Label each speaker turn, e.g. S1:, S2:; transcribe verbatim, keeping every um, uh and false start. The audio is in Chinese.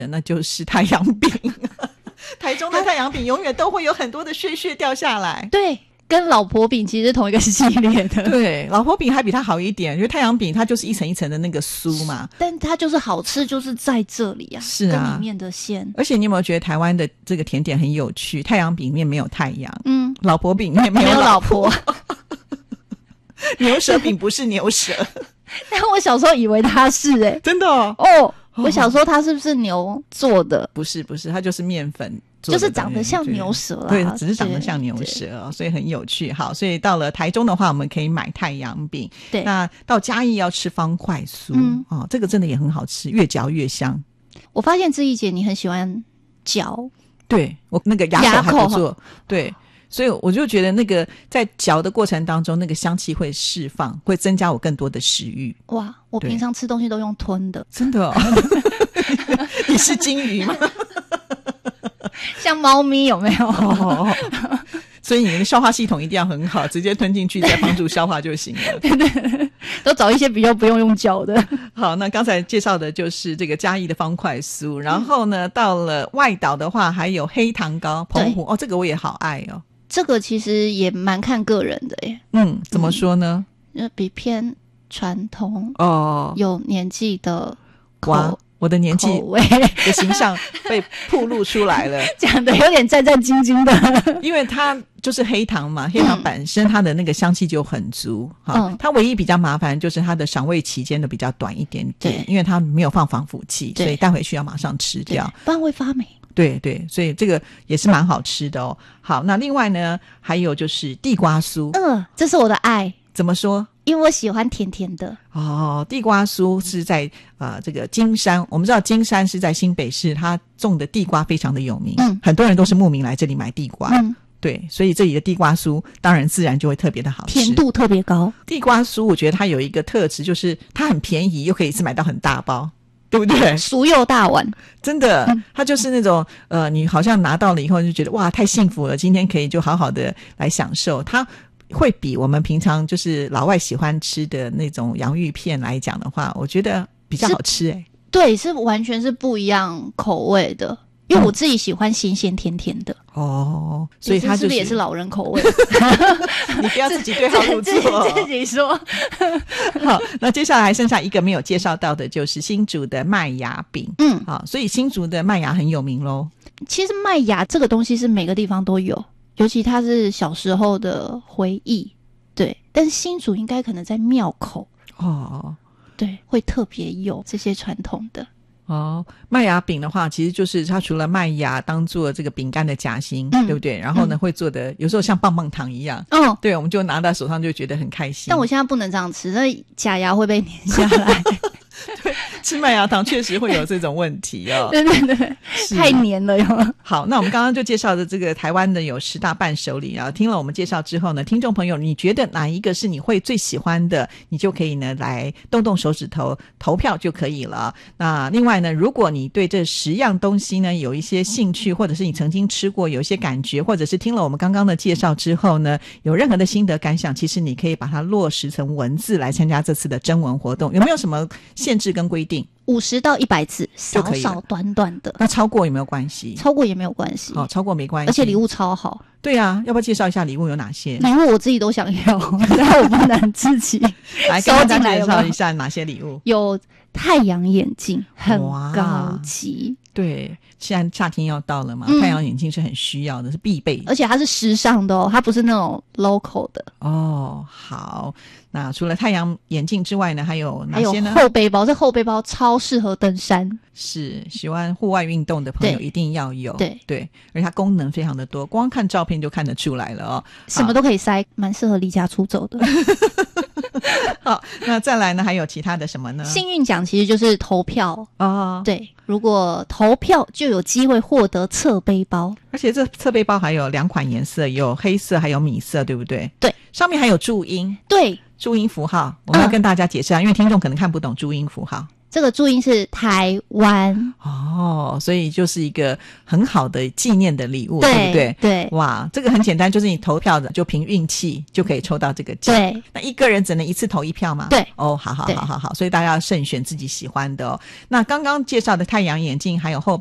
S1: 那就是太阳饼台中的太阳饼永远都会有很多的屑屑掉下来。
S2: 对，跟老婆饼其实是同一个系列的。
S1: 对，老婆饼还比它好一点，因为太阳饼它就是一层一层的那个酥嘛，
S2: 但它就是好吃就是在这里啊，
S1: 是啊，
S2: 跟里面的馅。
S1: 而且你有没有觉得台湾的这个甜点很有趣？太阳饼里面没有太阳，
S2: 嗯，
S1: 老婆饼里面没有老婆，
S2: 没有老婆
S1: 牛舌饼不是牛舌
S2: 但我小时候以为它是欸
S1: 真的哦，
S2: 哦我小时候它是不是牛做的？
S1: 不是不是，它就是面粉做的，
S2: 就是长得像牛舌啦，
S1: 对，只是长得像牛舌，所以很有趣。好，所以到了台中的话，我们可以买太阳饼。
S2: 对，
S1: 那到嘉义要吃方块酥，
S2: 嗯
S1: 哦，这个真的也很好吃，越嚼越香。
S2: 我发现志毅姐你很喜欢嚼，
S1: 对，我那个牙口还不错，对。所以我就觉得那个在嚼的过程当中，那个香气会释放，会增加我更多的食欲。
S2: 哇，我平常吃东西都用吞的。
S1: 真的哦你是金鱼吗
S2: 像猫咪有没有、
S1: 哦、所以你的消化系统一定要很好，直接吞进去再帮助消化就行了
S2: 对对，都找一些比较不用用嚼的。
S1: 好，那刚才介绍的就是这个嘉义的方块酥，然后呢、嗯、到了外岛的话还有黑糖糕澎湖，哦，这个我也好爱哦。
S2: 这个其实也蛮看个人的耶。
S1: 嗯，怎么说呢？
S2: 嗯、比偏传统
S1: 哦，
S2: 有年纪的口
S1: 哇，我的年纪的形象被暴露出来了
S2: 讲的有点战战兢兢的
S1: 因为它就是黑糖嘛，黑糖本身它的那个香气就很足、嗯哦、它唯一比较麻烦就是它的赏味期间的比较短一点点，因为它没有放防腐剂，所以带回去要马上吃掉，
S2: 不然会发霉。
S1: 对对，所以这个也是蛮好吃的哦。好，那另外呢还有就是地瓜酥，
S2: 嗯，这是我的爱。
S1: 怎么说？
S2: 因为我喜欢甜甜的。
S1: 哦，地瓜酥是在呃这个金山，我们知道金山是在新北市，它种的地瓜非常的有名，嗯，很多人都是慕名来这里买地瓜，嗯，对，所以这里的地瓜酥当然自然就会特别的好吃，
S2: 甜度特别高。
S1: 地瓜酥我觉得它有一个特质，就是它很便宜，又可以一次买到很大包，对不对？
S2: 酥又大碗，
S1: 真的，它就是那种呃，你好像拿到了以后就觉得哇，太幸福了，今天可以就好好的来享受它。会比我们平常就是老外喜欢吃的那种洋芋片来讲的话，我觉得比较好吃欸。
S2: 对，是完全是不一样口味的，因为我自己喜欢咸咸甜甜的。
S1: 哦，所以它就是
S2: 是不是也是老人口味
S1: 你不要自己对号入座
S2: 自己说
S1: 好，那接下来还剩下一个没有介绍到的就是新竹的麦芽饼。嗯，好，所以新竹的麦芽很有名咯。
S2: 其实麦芽这个东西是每个地方都有，尤其它是小时候的回忆，对。但是新竹应该可能在庙口哦，对，会特别有这些传统的
S1: 哦。麦芽饼的话，其实就是它除了麦芽当做这个饼干的夹心，嗯、对不对？然后呢，嗯、会做的有时候像棒棒糖一样，哦，对，我们就拿到手上就觉得很开心。
S2: 但我现在不能这样吃，那假牙会被粘下来。
S1: 对，吃麦芽糖确实会有这种问题哦。
S2: 对对对，太黏了哟。
S1: 好，那我们刚刚就介绍的这个台湾的有十大伴手礼啊，听了我们介绍之后呢，听众朋友，你觉得哪一个是你会最喜欢的，你就可以呢来动动手指头投票就可以了。那另外呢，如果你对这十样东西呢有一些兴趣，或者是你曾经吃过有一些感觉，或者是听了我们刚刚的介绍之后呢，有任何的心得感想，其实你可以把它落实成文字来参加这次的征文活动。有没有什么限制跟规定？
S2: 五十到一百字，少少短短的。
S1: 那超过有没有关系？
S2: 超过也没有关系。
S1: 好、哦，超过没关系。
S2: 而且礼物超好。对
S1: 啊，要不要介绍一下礼物有哪些？
S2: 礼物我自己都想要，但我不能自己
S1: 来跟大家介绍一下哪些礼物。
S2: 有太阳眼镜，很高级。
S1: 对，现在夏天要到了嘛、嗯，太阳眼镜是很需要的，是必备，
S2: 而且它是时尚的哦，它不是那种 local 的
S1: 哦。好，那除了太阳眼镜之外呢，还有哪些呢？
S2: 还有后背包，这后背包超适合登山，
S1: 是喜欢户外运动的朋友一定要有。
S2: 对
S1: 对，而且它功能非常的多，光看照片就看得出来了哦，
S2: 什么都可以塞，蛮适合离家出走的。
S1: 好，那再来呢，还有其他的什么呢？
S2: 幸运奖其实就是投票
S1: 哦，
S2: 对，如果投票就有机会获得侧背包，
S1: 而且这侧背包还有两款颜色，有黑色还有米色，对不对？
S2: 对，
S1: 上面还有注音，
S2: 对，
S1: 注音符号，我们要跟大家解释啊、嗯，因为听众可能看不懂注音符号。
S2: 这个注音是台湾
S1: 哦，所以就是一个很好的纪念的礼物， 对, 对不对？
S2: 对，
S1: 哇，这个很简单，就是你投票的就凭运气就可以抽到这个奖。
S2: 对，
S1: 那一个人只能一次投一票吗？
S2: 对，
S1: 哦，好好好好好，所以大家要慎选自己喜欢的哦。那刚刚介绍的太阳眼镜还有后